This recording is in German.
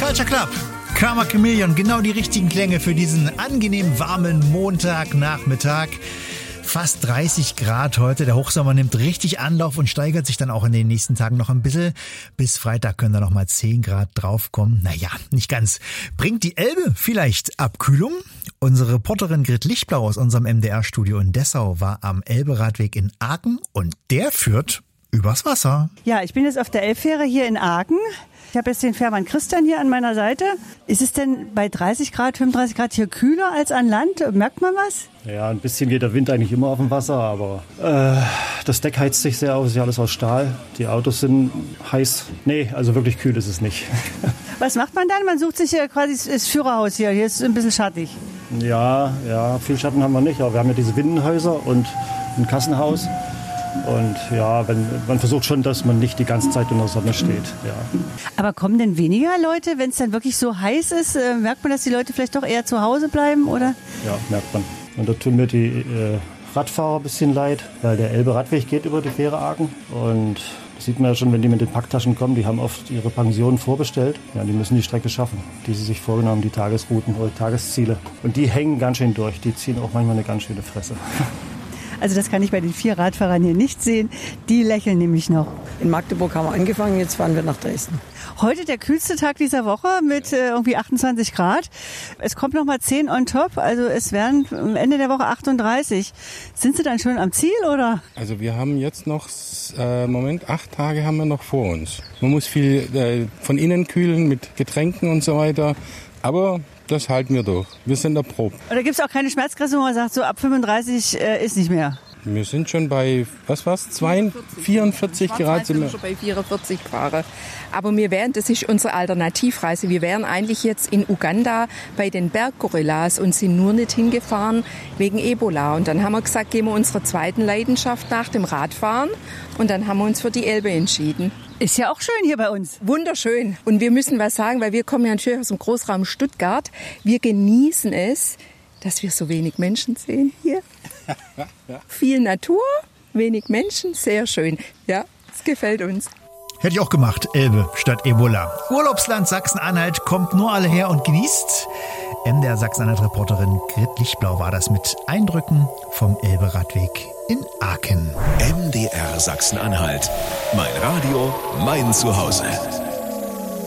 Culture Club. Karma Chameleon, genau die richtigen Klänge für diesen angenehm warmen Montagnachmittag. Fast 30 Grad heute. Der Hochsommer nimmt richtig Anlauf und steigert sich dann auch in den nächsten Tagen noch ein bisschen. Bis Freitag können da noch mal 10 Grad draufkommen. Naja, nicht ganz. Bringt die Elbe vielleicht Abkühlung? Unsere Reporterin Grit Lichtblau aus unserem MDR-Studio in Dessau war am Elbe-Radweg in Aachen und der führt übers Wasser. Ja, ich bin jetzt auf der Elbfähre hier in Aachen. Ich habe jetzt den Fährmann Christian hier an meiner Seite. Ist es denn bei 30 Grad, 35 Grad hier kühler als an Land? Merkt man was? Ja, ein bisschen geht der Wind eigentlich immer auf dem Wasser, aber das Deck heizt sich sehr auf, ist ja alles aus Stahl. Die Autos sind heiß. Nee, also wirklich kühl ist es nicht. Was macht man dann? Man sucht sich quasi das Führerhaus hier. Hier ist es ein bisschen schattig. Ja, viel Schatten haben wir nicht, aber wir haben ja diese Windenhäuser und ein Kassenhaus. Und ja, man versucht schon, dass man nicht die ganze Zeit in der Sonne steht. Ja. Aber kommen denn weniger Leute, wenn es dann wirklich so heiß ist? Merkt man, dass die Leute vielleicht doch eher zu Hause bleiben, oder? Ja, merkt man. Und da tun mir die Radfahrer ein bisschen leid, weil der Elbe-Radweg geht über die Fähre Aachen. Und das sieht man ja schon, wenn die mit den Packtaschen kommen, die haben oft ihre Pensionen vorbestellt. Ja, die müssen die Strecke schaffen, die sie sich vorgenommen haben, die Tagesrouten oder Tagesziele. Und die hängen ganz schön durch, die ziehen auch manchmal eine ganz schöne Fresse. Also das kann ich bei den 4 Radfahrern hier nicht sehen. Die lächeln nämlich noch. In Magdeburg haben wir angefangen, jetzt fahren wir nach Dresden. Heute der kühlste Tag dieser Woche mit irgendwie 28 Grad. Es kommt noch mal 10 on top, also es werden am Ende der Woche 38. Sind Sie dann schon am Ziel, oder? Also wir haben jetzt noch, 8 Tage haben wir noch vor uns. Man muss viel von innen kühlen mit Getränken und so weiter, aber das halten wir durch. Wir sind erprobt. Oder gibt es auch keine Schmerzgrenze, wo man sagt, so ab 35 ist nicht mehr? Wir sind schon bei, 44 Grad sind wir. Schon bei 44 Grad. Aber das ist unsere Alternativreise. Wir wären eigentlich jetzt in Uganda bei den Berggorillas und sind nur nicht hingefahren wegen Ebola. Und dann haben wir gesagt, gehen wir unserer zweiten Leidenschaft nach dem Radfahren. Und dann haben wir uns für die Elbe entschieden. Ist ja auch schön hier bei uns. Wunderschön. Und wir müssen was sagen, weil wir kommen ja natürlich aus dem Großraum Stuttgart. Wir genießen es, dass wir so wenig Menschen sehen hier. Ja. Viel Natur, wenig Menschen, sehr schön. Ja, es gefällt uns. Hätte ich auch gemacht, Elbe statt Ebola. Urlaubsland Sachsen-Anhalt, kommt nur alle her und genießt. MDR Sachsen-Anhalt-Reporterin Grit Lichtblau war das mit Eindrücken vom Elbe-Radweg in Aachen. MDR Sachsen-Anhalt. Mein Radio, mein Zuhause.